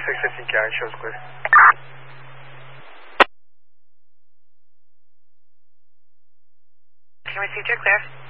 615 Karen, shows clear. Can we see you're clear?